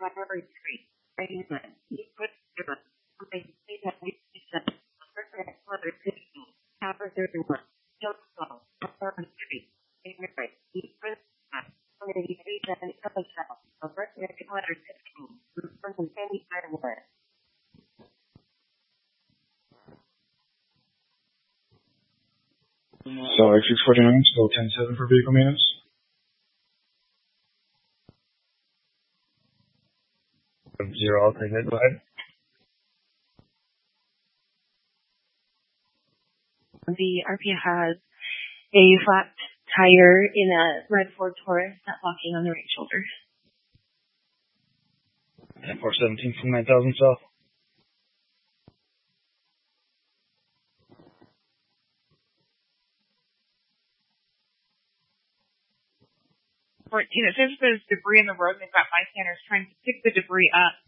So X649, still 10-7 for vehicle maintenance. Zero alternate, go ahead. The RPA has a flat tire in a red Ford Taurus not locking on the right shoulder. 417 from 9,000 south. It says there's debris in the road and they've got bystanders trying to pick the debris up.